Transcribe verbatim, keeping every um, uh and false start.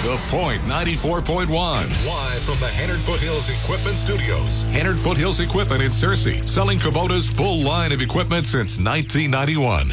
The Point ninety-four point one. Live from the Hannard Foothills Equipment Studios. Hannard Foothills Equipment in Searcy. Selling Kubota's full line of equipment since nineteen ninety-one.